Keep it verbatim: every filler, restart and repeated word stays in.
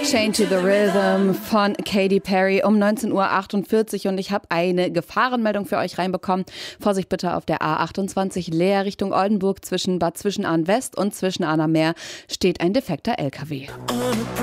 Chained to the Rhythm von Katy Perry um neunzehn Uhr achtundvierzig und ich habe eine Gefahrenmeldung für euch reinbekommen. Vorsicht bitte auf der A achtundzwanzig Leer Richtung Oldenburg zwischen Bad Zwischenahn West und Zwischenahn am Meer steht ein defekter L K W.